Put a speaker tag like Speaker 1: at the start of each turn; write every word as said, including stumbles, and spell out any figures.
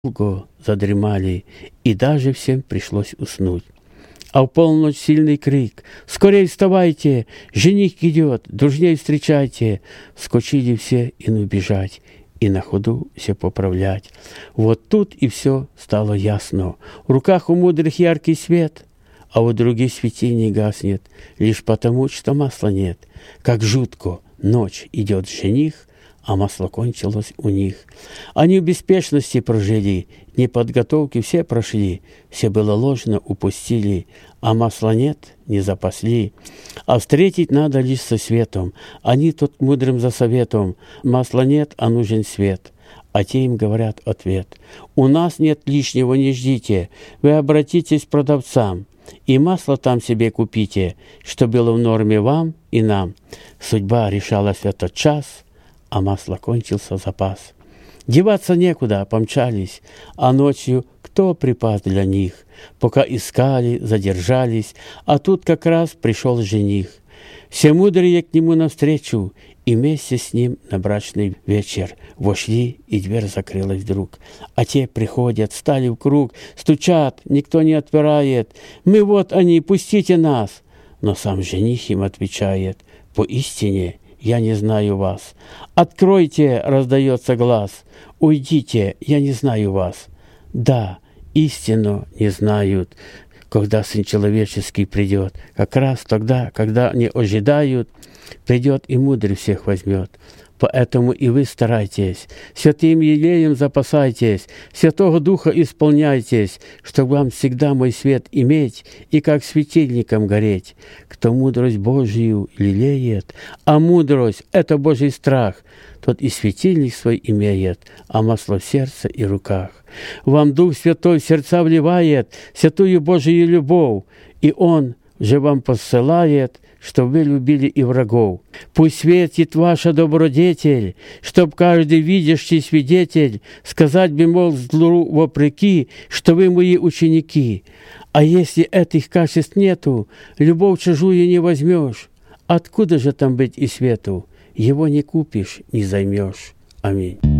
Speaker 1: Долго задремали, и даже всем пришлось уснуть. А в полночь сильный крик: «Скорей вставайте! Жених идет! Дружней встречайте!» Скочили все и ну бежать, и на ходу все поправлять. Вот тут и все стало ясно. В руках у мудрых яркий свет, а у других светильник гаснет, лишь потому, что масла нет. Как жутко ночь идет жених, а масло кончилось у них. Они в беспечности прожили, неподготовки все прошли, все было ложно упустили, а масла нет, не запасли. А встретить надо лишь со светом, они тут мудрым за советом: масла нет, а нужен свет. А те им говорят ответ: у нас нет лишнего, не ждите, вы обратитесь к продавцам, и масло там себе купите, что было в норме вам и нам. Судьба решалась в этот час, а масла кончился запас. Деваться некуда, помчались, а ночью кто припас для них? Пока искали, задержались, а тут как раз пришел жених. Все мудрые к нему навстречу, и вместе с ним на брачный вечер вошли, и дверь закрылась вдруг. А те приходят, стали в круг, стучат, никто не отпирает. «Мы вот они, пустите нас!» Но сам жених им отвечает: «Поистине я не знаю вас. Откройте!» — раздается глаз. «Уйдите, я не знаю вас». Да, истину не знают, когда Сын Человеческий придет. Как раз тогда, когда не ожидают, придет и мудрый всех возьмет. Поэтому и вы старайтесь, святым елеем запасайтесь, Святого Духа исполняйтесь, чтобы вам всегда мой свет иметь и как светильником гореть. Кто мудрость Божию лелеет, а мудрость — это Божий страх, тот и светильник свой имеет, а масло в сердце и руках. Вам Дух Святой в сердца вливает святую Божию любовь, и Он же вам посылает, чтоб вы любили и врагов. Пусть светит ваша добродетель, чтоб каждый видящий свидетель сказать бы, мол, злу вопреки, что вы мои ученики. А если этих качеств нету, любовь чужую не возьмешь. Откуда же там быть и свету? Его не купишь, не займешь. Аминь.